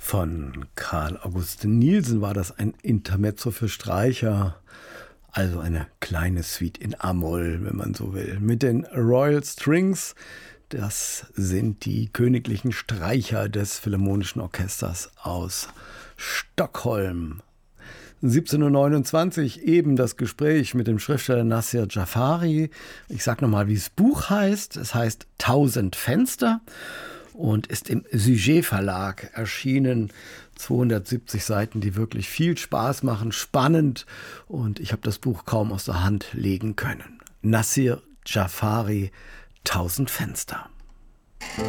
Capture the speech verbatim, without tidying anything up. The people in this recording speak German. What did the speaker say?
Von Carl August Nielsen war das ein Intermezzo für Streicher, also eine kleine Suite in A-Moll, wenn man so will, mit den Royal Strings. Das sind die königlichen Streicher des Philharmonischen Orchesters aus Stockholm. siebzehn Uhr neunundzwanzig, eben das Gespräch mit dem Schriftsteller Nassir Jafari. Ich sage nochmal, wie das Buch heißt. Es heißt Tausend Fenster und ist im Sujet Verlag erschienen. zweihundertsiebzig Seiten, die wirklich viel Spaß machen, spannend, und ich habe das Buch kaum aus der Hand legen können. Nassir Jafari, Tausend Fenster.